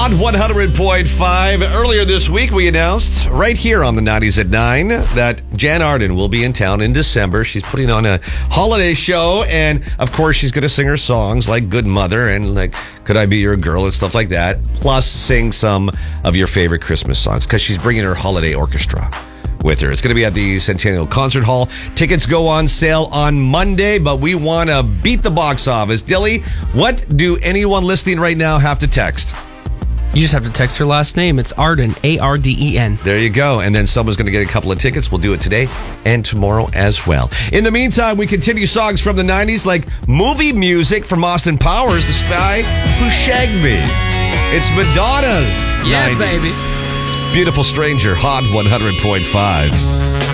Hot 100.5. Earlier this week, we announced right here on the 90s at 9 that Jan Arden will be in town in December. She's putting on a holiday show, and of course, she's going to sing her songs like Good Mother and like Could I Be Your Girl and stuff like that, plus sing some of your favorite Christmas songs because she's bringing her holiday orchestra with her. It's going to be at the Centennial Concert Hall. Tickets go on sale on Monday, but we want to beat the box office. Dilly, what do anyone listening right now have to text? You just have to text her last name. It's Arden, A-R-D-E-N. There you go. And then someone's going to get a couple of tickets. We'll do it today and tomorrow as well. In the meantime, we continue songs from the 90s like movie music from Austin Powers, The Spy Who Shagged Me. It's Madonna's 90s. Baby. Beautiful Stranger, Hot 100.5.